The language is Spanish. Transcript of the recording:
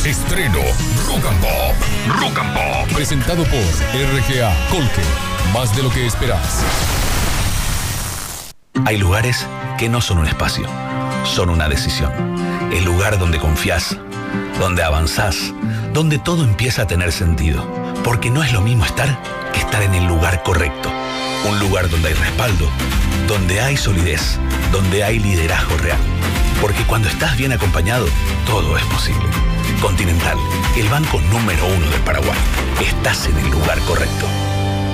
Estreno Rock and Pop. Rock and Pop. Presentado por RGA Colque. Más de lo que esperás. Hay lugares que no son un espacio, son una decisión. El lugar donde confías, donde avanzás, donde todo empieza a tener sentido. Porque no es lo mismo estar que estar en el lugar correcto. Un lugar donde hay respaldo, donde hay solidez, donde hay liderazgo real. Porque cuando estás bien acompañado, todo es posible. Continental, el banco número 1 del Paraguay. Estás en el lugar correcto.